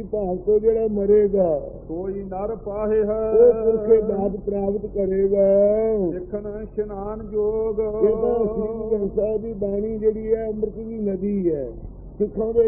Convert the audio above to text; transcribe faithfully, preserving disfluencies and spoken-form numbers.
ਭਾਵ ਤੋਂ ਜਿਹੜਾ ਮਰੇਗਾ ਕੋਈ ਨਰ ਪਾਹੇ ਹੈ ਉਹ ਪੁਰਖੇ ਦਾਤ ਪ੍ਰਾਪਤ ਕਰੇਗਾ। ਸਿੱਖਣ ਇਸ਼ਨਾਨ ਜੋਗ ਇਹ ਤਾਂ ਸ੍ਰੀ ਗੁਰੂ ਗ੍ਰੰਥ ਸਾਹਿਬ ਦੀ ਬਾਣੀ ਜਿਹੜੀ ਹੈ ਅੰਮ੍ਰਿਤ ਦੀ ਨਦੀ ਹੈ। ਸਿੱਖਾਂ ਦੇ